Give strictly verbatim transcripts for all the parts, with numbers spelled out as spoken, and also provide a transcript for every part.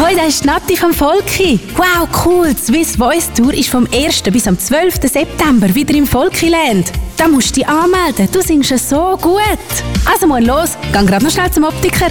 Hoi, das ist Nati vom Volki. Wow, cool. Die Swiss Voice Tour ist vom ersten bis am zwölften September wieder im Volkiland. Da musst du dich anmelden. Du singst es so gut. Also mal los, geh gerade noch schnell zum Optiker.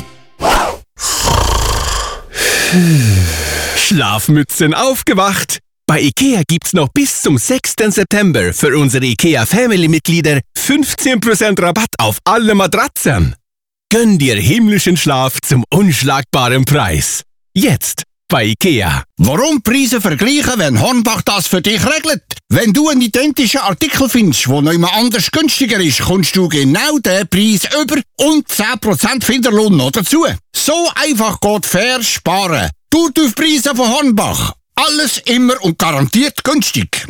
Schlafmützen aufgewacht. Bei IKEA gibt's noch bis zum sechsten September für unsere IKEA Family-Mitglieder fünfzehn Prozent Rabatt auf alle Matratzen. Gönn dir himmlischen Schlaf zum unschlagbaren Preis. Jetzt bei IKEA. Warum Preise vergleichen, wenn Hornbach das für dich regelt? Wenn du einen identischen Artikel findest, der noch immer anders günstiger ist, kommst du genau den Preis über und zehn Prozent Finderlohn noch dazu. So einfach geht fair sparen. Du auf Preise von Hornbach. Alles immer und garantiert günstig.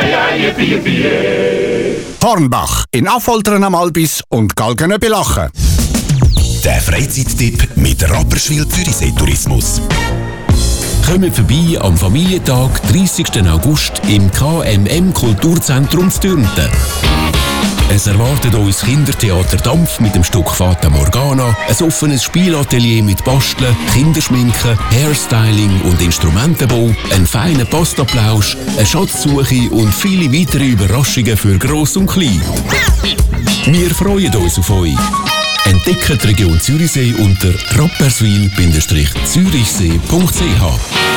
Hornbach in Affoltern am Albis und Galgenöbelachen. Der Freizeittipp mit Rapperswil Zürichsee Tourismus. Kommt vorbei am Familientag, dreißigsten August, im K M M Kulturzentrum Zürnten. Es erwartet uns Kindertheater Dampf mit dem Stück Fata Morgana, ein offenes Spielatelier mit Basteln, Kinderschminken, Hairstyling und Instrumentenbau, ein feiner Pastaplausch, eine Schatzsuche und viele weitere Überraschungen für Gross und Klein. Wir freuen uns auf euch. Entdeckt die Region Zürichsee unter rapperswil Zürichsee punkt c h.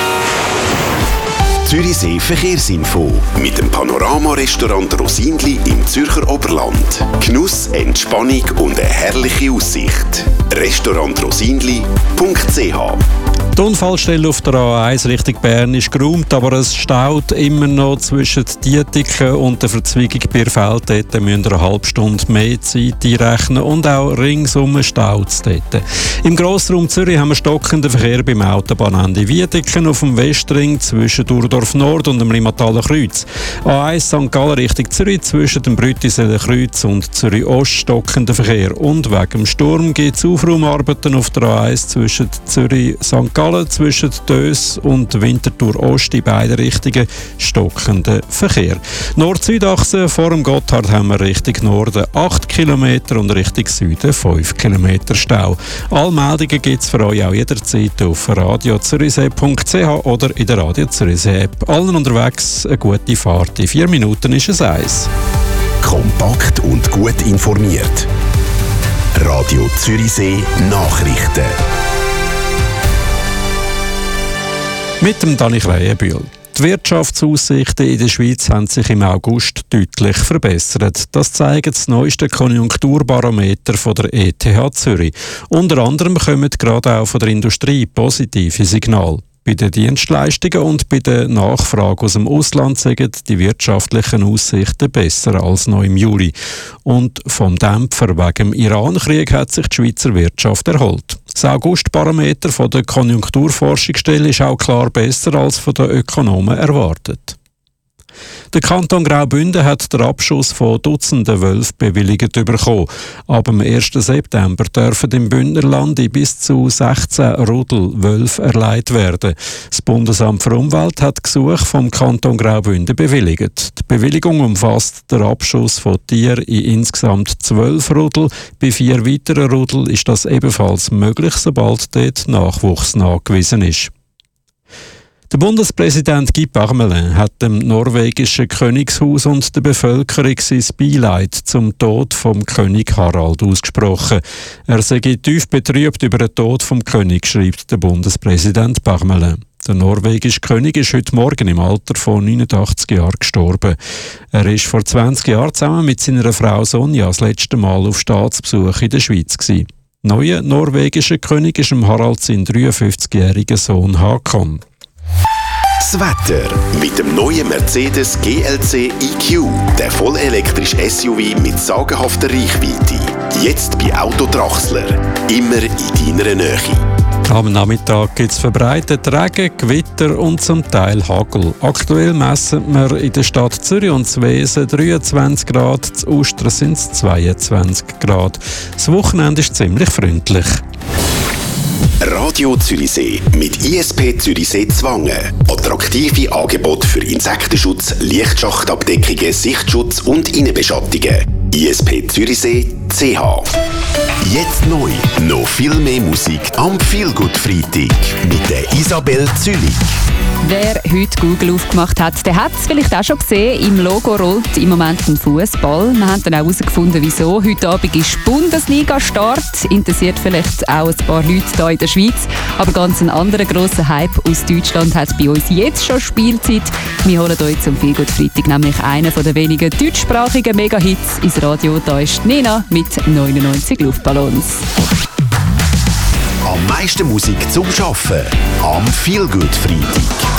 Zürichsee Verkehrsinfo mit dem Panorama-Restaurant Rosinli im Zürcher Oberland. Genuss, Entspannung und eine herrliche Aussicht. restaurant rosinli punkt c h. Die Unfallstelle auf der A eins Richtung Bern ist geräumt, aber es staut immer noch zwischen Dietiken und der Verzweigung Bierfeld. Dort müssen wir eine halbe Stunde mehr Zeit einrechnen und auch ringsum staut es dort. Im Grossraum Zürich haben wir stockenden Verkehr beim Autobahnende Wiedeken auf dem Westring zwischen Durdorf Nord und dem Limataler Kreuz. A eins Sankt Gallen Richtung Zürich zwischen dem Brütiseler Kreuz und Zürich Ost stockender Verkehr. Und wegen dem Sturm gibt es Aufraumarbeiten auf der A eins zwischen Zürich Sankt Gallen zwischen Dös und Winterthur Ost in beide Richtungen stockenden Verkehr. Nord-Süd-Achse vor dem Gotthard haben wir Richtung Norden acht Kilometer und Richtung Süden fünf Kilometer Stau. Alle Meldungen gibt es für euch auch jederzeit auf radio zürichsee punkt c h oder in der Radio Zürichsee App. Allen unterwegs eine gute Fahrt. In vier Minuten ist es eins. Kompakt und gut informiert. Radio Zürichsee Nachrichten. Mit dem Dani Kreienbühl. Die Wirtschaftsaussichten in der Schweiz haben sich im August deutlich verbessert. Das zeigt das neueste Konjunkturbarometer von der E T H Zürich. Unter anderem kommen gerade auch von der Industrie positive Signale. Bei den Dienstleistungen und bei der Nachfrage aus dem Ausland sind die wirtschaftlichen Aussichten besser als noch im Juli. Und vom Dämpfer wegen dem Iran-Krieg hat sich die Schweizer Wirtschaft erholt. Das August-Barometer von der Konjunkturforschungsstelle ist auch klar besser als von den Ökonomen erwartet. Der Kanton Graubünden hat den Abschuss von Dutzenden Wölfen bewilligt bekommen. Ab dem ersten September dürfen im Bündnerland in bis zu sechzehn Rudel Wölfe erleiht werden. Das Bundesamt für Umwelt hat Gesuch vom Kanton Graubünden bewilligt. Die Bewilligung umfasst den Abschuss von Tieren in insgesamt zwölf Rudel. Bei vier weiteren Rudel ist das ebenfalls möglich, sobald dort Nachwuchs nachgewiesen ist. Der Bundespräsident Guy Parmelin hat dem norwegischen Königshaus und der Bevölkerung sein Beileid zum Tod vom König Harald ausgesprochen. Er sei tief betrübt über den Tod vom König, schreibt der Bundespräsident Parmelin. Der norwegische König ist heute Morgen im Alter von neunundachtzig Jahren gestorben. Er war vor zwanzig Jahren zusammen mit seiner Frau Sonja das letzte Mal auf Staatsbesuch in der Schweiz gewesen. Neuer norwegischer König ist Harald sein dreiundfünfzigjähriger Sohn Hakon. Das Wetter mit dem neuen Mercedes G L C E Q, der vollelektrische S U V mit sagenhafter Reichweite. Jetzt bei Autodrachsler, immer in deiner Nähe. Am Nachmittag gibt es verbreitet Regen, Gewitter und zum Teil Hagel. Aktuell messen wir in der Stadt Zürich und Zwesen dreiundzwanzig Grad, zu Ustern sind es zweiundzwanzig Grad. Das Wochenende ist ziemlich freundlich. Radio Zürichsee mit I S P Zürichsee Zwangen. Attraktive Angebote für Insektenschutz, Lichtschachtabdeckungen, Sichtschutz und Innenbeschattungen. I S P Zürichsee c h. Jetzt neu. Noch viel mehr Musik am Feelgood Freitag mit der Isabel Zülig. Wer heute Google aufgemacht hat, der hat es vielleicht auch schon gesehen. Im Logo rollt im Moment ein Fußball. Wir haben dann auch herausgefunden, wieso. Heute Abend ist Bundesliga-Start. Interessiert vielleicht auch ein paar Leute hier in der Schweiz. Aber ganz einen anderen grossen Hype aus Deutschland hat bei uns jetzt schon Spielzeit. Wir holen euch zum Feelgood Freitag nämlich einen der wenigen deutschsprachigen Mega-Hits ins Radio. Da ist Nena mit neunundneunzig Luftballons. Am meisten Musik zum Arbeiten am Feelgood Freitag.